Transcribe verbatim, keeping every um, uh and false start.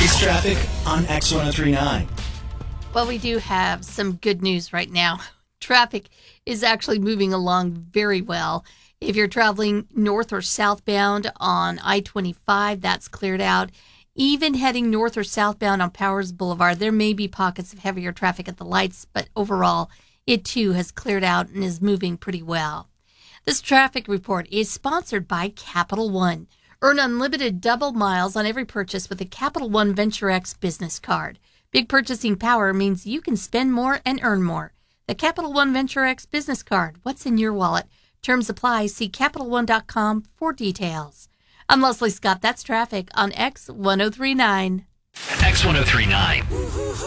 Today's traffic on X ten thirty-nine. Well, we do have some good news right now. Traffic is actually moving along very well. If you're traveling north or southbound on I twenty-five, that's cleared out. Even heading north or southbound on Powers Boulevard, there may be pockets of heavier traffic at the lights, but overall, it too has cleared out and is moving pretty well. This traffic report is sponsored by Capital One. Earn unlimited double miles on every purchase with a Capital One Venture X business card. Big purchasing power means you can spend more and earn more. The Capital One Venture X business card. What's in your wallet? Terms apply. See Capital One dot com for details. I'm Leslie Scott. That's traffic on X ten thirty-nine. X ten thirty-nine.